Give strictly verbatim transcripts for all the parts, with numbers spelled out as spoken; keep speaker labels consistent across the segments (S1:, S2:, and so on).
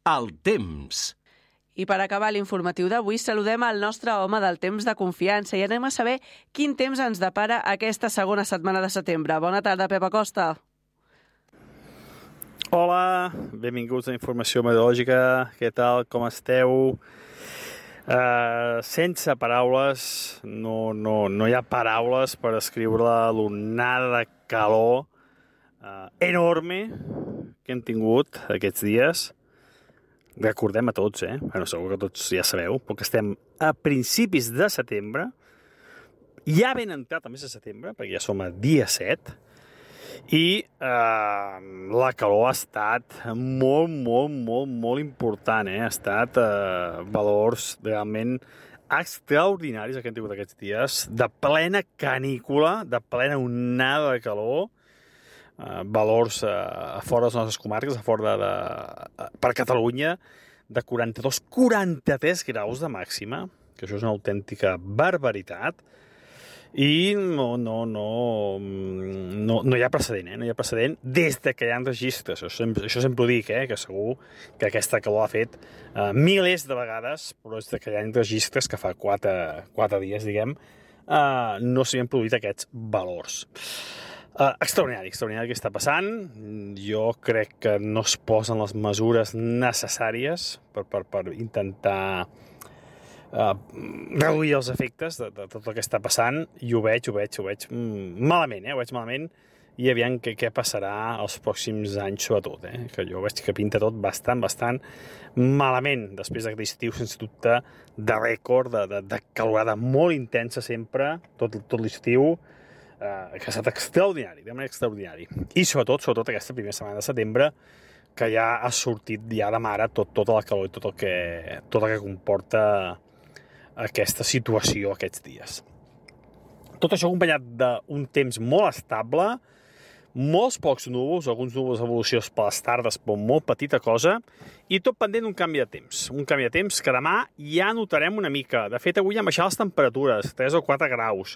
S1: El temps.
S2: I per acabar l'informatiu d'avui saludem el nostre home del temps de confiança i anem a saber quin temps ens depara aquesta segona setmana de setembre. Bona tarda, Pep Acosta.
S3: Hola, benvinguts a Informació Meteorològica. Què tal, com esteu? Uh, sense paraules, no, no, no hi ha paraules per escriure l'onada de calor uh, enorme que hem tingut aquests dies. Recordem a tots, eh? Bueno, segur que tots ja sabeu, perquè estem a principis de setembre, ja ben entrat al mes de setembre, perquè ja som a dia set, i eh, la calor ha estat molt, molt, molt, molt important, eh? Ha estat eh, valors realment extraordinaris que hem tingut aquests dies, de plena canícula, de plena onada de calor, Uh, valors uh, a fora de les nostres comarques, a fora de, de, per Catalunya, de quaranta-dos a quaranta-tres graus de màxima, que això és una autèntica barbaritat, i no, no, no, no, no hi ha precedent, eh? No hi ha precedent des de que hi ha registres. Això sempre, això sempre ho dic, eh? Que segur que aquesta calor ha fet uh, milers de vegades, però des de que hi ha registres, que fa quatre, quatre dies, diguem, uh, no s'havien produït aquests valors. Uh, extraordinari, extraordinari el que està passant. Jo crec que no es posen les mesures necessàries per, per, per intentar uh, reduir els efectes de, de tot el que està passant, i ho veig, ho veig, ho veig malament, eh? Ho veig malament, i aviam què, què passarà els pròxims anys, sobretot, eh? Que jo veig que pinta tot bastant, bastant malament, després d'aquest estiu, sense dubte, de rècord, de, de, de calorada molt intensa sempre, tot, tot l'estiu, Uh, que ha estat extraordinari, de manera extraordinari. I sobretot, sobretot aquesta primera setmana de setembre, que ja ha sortit ja de mare tot, tota la calor i tot el que, tot el que comporta aquesta situació aquests dies. Tot això acompanyat d'un temps molt estable, molts pocs núvols, alguns núvols d'evolució per les tardes, però molt petita cosa, i tot pendent d'un canvi de temps. Un canvi de temps que demà ja notarem una mica. De fet, avui han baixat les temperatures, tres o quatre graus,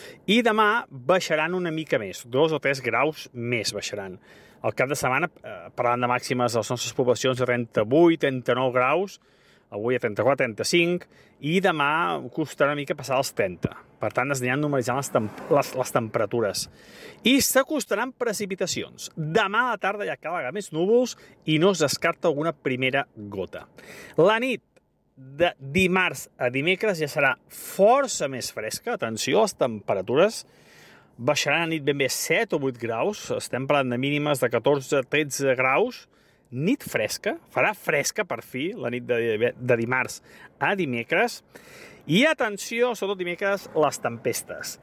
S3: i demà baixaran una mica més, dos o tres graus més baixaran. Al cap de setmana, eh, parlant de màximes de les nostres poblacions, de trenta-vuit, trenta-nou graus, avui a trenta-quatre, trenta-cinc, i demà costarà una mica passar als trenta. Per tant, es aniran normalitzant les, tem les, les temperatures. I s'acostaran precipitacions. Demà a la tarda ja cal haver més núvols i no es descarta alguna primera gota. La nit de dimarts a dimecres ja serà força més fresca. Atenció, les temperatures baixaran a nit ben bé set o vuit graus. Estem parlant de mínimes de catorze a tretze graus. Nit fresca, farà fresca per fi la nit de, de dimarts a dimecres, i atenció, sobretot dimecres, les tempestes.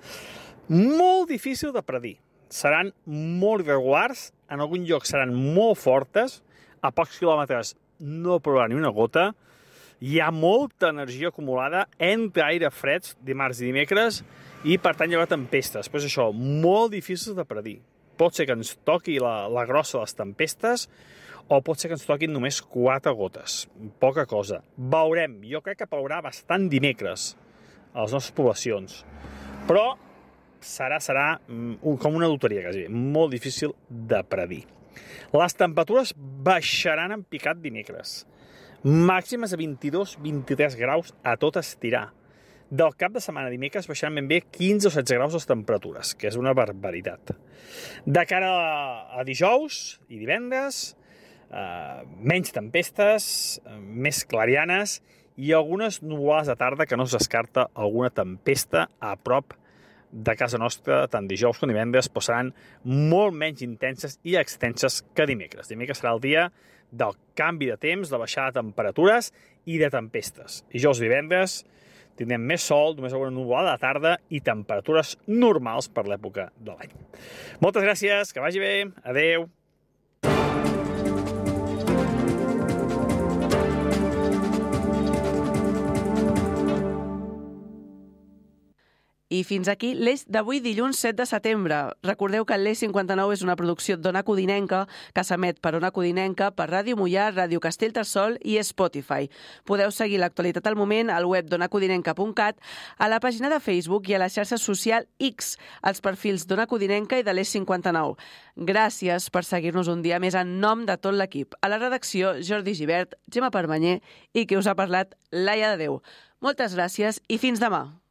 S3: Molt difícil de predir, seran molt irregulars, en algun lloc seran molt fortes, a pocs quilòmetres no plourà ni una gota, hi ha molta energia acumulada entre aire freds dimarts i dimecres, i per tant hi haurà tempestes. Però és això, molt difícil de predir. Pot ser que ens toqui la, la grossa de les tempestes, o pot ser que ens toquin només quatre gotes. Poca cosa. Veurem. Jo crec que plourà bastant dimecres a les nostres poblacions. Però serà, serà un, com una loteria, quasi. Molt difícil de predir. Les temperatures baixaran en picat dimecres. Màximes a vint-i-dos a vint-i-tres graus a tot estirar. Del cap de setmana dimecres baixaran ben bé quinze o setze graus les temperatures, que és una barbaritat. De cara a, a dijous i divendres, Uh, menys tempestes, uh, més clarianes i algunes nuvolades de tarda, que no es descarta alguna tempesta a prop de casa nostra, tant dijous com divendres, però seran molt menys intenses i extenses que dimecres. Dimecres serà el dia del canvi de temps, de baixada de temperatures i de tempestes. Dijous i divendres tindrem més sol, només alguna nuvolada de tarda i temperatures normals per l'època de l'any. Moltes gràcies, que vagi bé, adeu.
S2: I fins aquí l'Eix d'avui dilluns set de setembre. Recordeu que l'Eix cinquanta-nou és una producció d'Ona Codinenca que s'emet per Ona Codinenca, per Ràdio Mollà, Ràdio Castellterçol i Spotify. Podeu seguir l'actualitat al moment al web d'ona codinenca punt cat, a la pàgina de Facebook i a la xarxa social X, als perfils d'Ona Codinenca i de l'Eix cinquanta-nou. Gràcies per seguir-nos un dia més en nom de tot l'equip. A la redacció, Jordi Gibert, Gemma Permanyer i qui us ha parlat, Laia de Déu. Moltes gràcies i fins demà.